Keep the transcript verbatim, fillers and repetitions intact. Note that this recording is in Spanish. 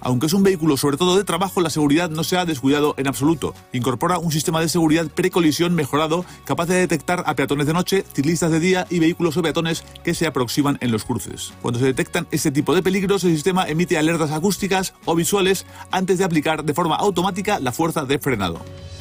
Aunque es un vehículo sobre todo de trabajo, la seguridad no se ha descuidado en absoluto. Incorpora un sistema de seguridad precolisión mejorado capaz de detectar a peatones de noche, ciclistas de día y vehículos o peatones que se aproximan en los cruces. Cuando se detectan este tipo de peligros, el sistema emite alertas acústicas o visuales antes de aplicar de forma automática la fuerza de frenado.